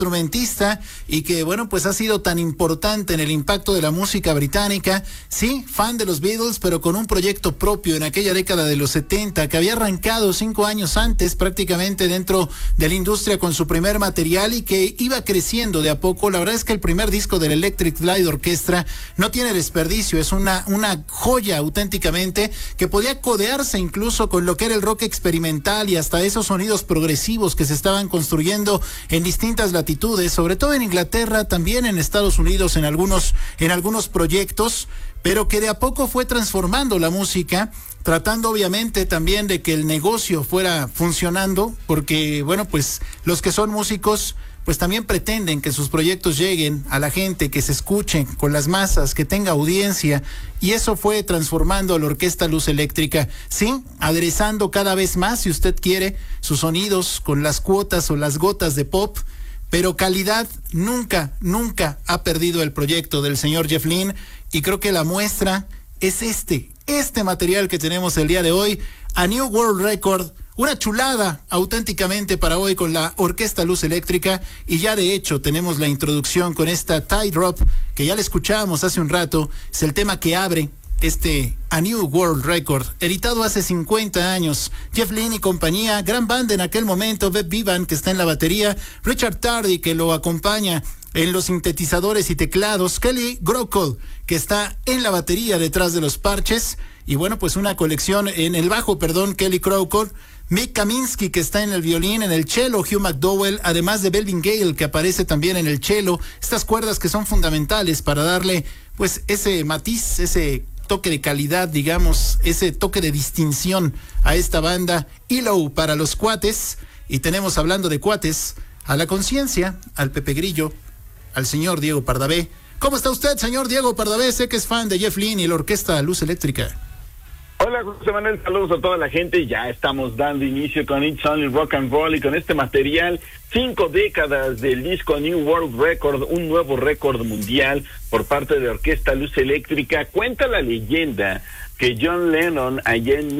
instrumentista y que, bueno, pues ha sido tan importante en el impacto de la música británica. Sí, fan de los Beatles, pero con un proyecto propio en aquella década de los 70, que había arrancado 5 años antes prácticamente dentro de la industria con su primer material y que iba creciendo de a poco. La verdad es que el primer disco del Electric Light Orchestra no tiene desperdicio, es una joya auténticamente, que podía codearse incluso con lo que era el rock experimental y hasta esos sonidos progresivos que se estaban construyendo en distintas latitudes, sobre todo en Inglaterra, también en Estados Unidos en algunos proyectos, pero que de a poco fue transformando la música, tratando obviamente también de que el negocio fuera funcionando, porque bueno, pues los que son músicos pues también pretenden que sus proyectos lleguen a la gente, que se escuchen con las masas, que tenga audiencia, y eso fue transformando a la Orquesta Luz Eléctrica, sí, aderezando cada vez más, si usted quiere, sus sonidos con las cuotas o las gotas de pop, pero calidad nunca ha perdido el proyecto del señor Jeff Lynne, y creo que la muestra es este material que tenemos el día de hoy, A New World Record. Una chulada auténticamente para hoy con la Orquesta Luz Eléctrica, y ya de hecho tenemos la introducción con esta Tightrope que ya la escuchábamos hace un rato. Es el tema que abre este A New World Record, editado hace 50 años. Jeff Lynne y compañía, gran banda en aquel momento, Beth Bevan que está en la batería, Richard Tardy que lo acompaña en los sintetizadores y teclados, Kelly Grocol que está en la batería detrás de los parches, y bueno, pues una colección en el bajo, Kelly Grocol, Mick Kaminsky que está en el violín, en el cello Hugh McDowell, además de Belvin Gale que aparece también en el cello, estas cuerdas que son fundamentales para darle pues ese matiz, ese toque de calidad, digamos, ese toque de distinción a esta banda. ELO para los cuates, y tenemos, hablando de cuates, a la conciencia, al Pepe Grillo, al señor Diego Pardavé. ¿Cómo está usted, señor Diego Pardavé? Sé que es fan de Jeff Lynne y la Orquesta Luz Eléctrica. Hola, José Manuel, saludos a toda la gente. Ya estamos dando inicio con It's Only Rock and Roll, y con este material, 5 décadas del disco New World Record, un nuevo récord mundial por parte de Orquesta Luz Eléctrica. Cuenta la leyenda que John Lennon, allá en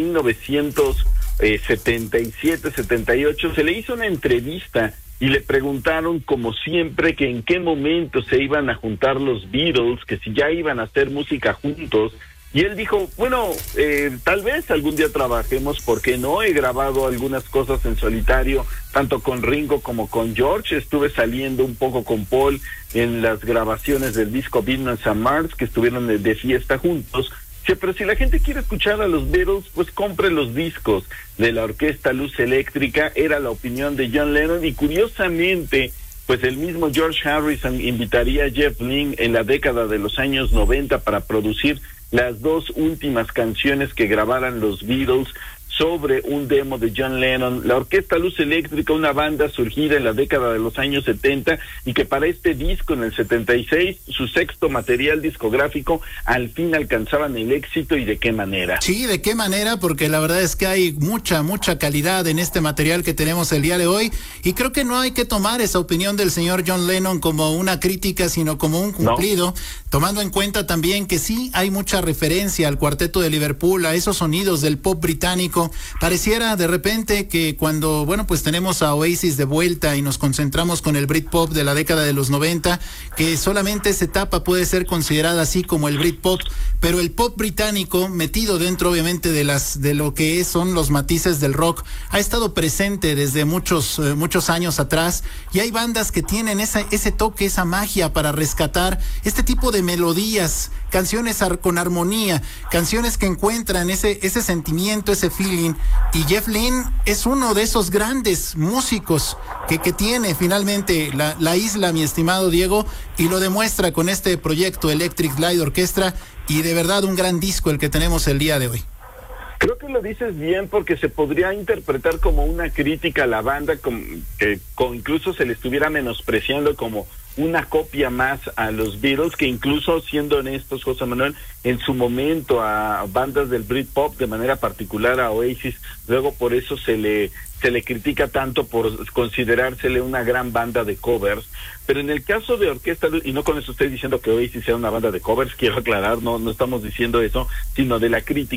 1977-78, se le hizo una entrevista y le preguntaron, como siempre, que en qué momento se iban a juntar los Beatles, que si ya iban a hacer música juntos. Y él dijo, bueno, tal vez algún día trabajemos, porque no he grabado algunas cosas en solitario, tanto con Ringo como con George. Estuve saliendo un poco con Paul en las grabaciones del disco Venus and Mars, que estuvieron de fiesta juntos. Sí, pero si la gente quiere escuchar a los Beatles, pues compre los discos de la Orquesta Luz Eléctrica. Era la opinión de John Lennon, y curiosamente, pues el mismo George Harrison invitaría a Jeff Lynne en la década de los años 90 para producir las 2 últimas canciones que grabaran los Beatles sobre un demo de John Lennon. La Orquesta Luz Eléctrica, una banda surgida en la década de los años 70 y que para este disco en el 76, su 6º material discográfico, al fin alcanzaban el éxito. ¿Y de qué manera? Sí, de qué manera, porque la verdad es que hay mucha calidad en este material que tenemos el día de hoy, y creo que no hay que tomar esa opinión del señor John Lennon como una crítica, sino como un cumplido, tomando en cuenta también que sí hay mucha referencia al Cuarteto de Liverpool, a esos sonidos del pop británico. Pareciera de repente que cuando, bueno, pues tenemos a Oasis de vuelta y nos concentramos con el Britpop de la década de los 90, que solamente esa etapa puede ser considerada así como el Britpop, pero el pop británico, metido dentro obviamente de lo que son los matices del rock, ha estado presente desde muchos años atrás, y hay bandas que tienen ese toque, esa magia para rescatar este tipo de melodías, canciones con armonía, canciones que encuentran ese sentimiento, ese feeling. Y Jeff Lynne es uno de esos grandes músicos que tiene finalmente la isla, mi estimado Diego, y lo demuestra con este proyecto Electric Light Orchestra, y de verdad un gran disco el que tenemos el día de hoy. Creo que lo dices bien, porque se podría interpretar como una crítica a la banda, que incluso se le estuviera menospreciando como una copia más a los Beatles, que incluso, siendo honestos, José Manuel, en su momento a bandas del Britpop, de manera particular a Oasis, luego por eso se le critica tanto por considerársele una gran banda de covers. Pero en el caso de Orquesta, y no con eso estoy diciendo que Oasis sea una banda de covers, quiero aclarar, no estamos diciendo eso, sino de la crítica.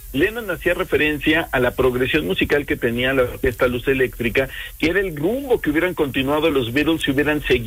Lennon hacía referencia a la progresión musical que tenía la orquesta Luz Eléctrica, que era el rumbo que hubieran continuado los Beatles si hubieran seguido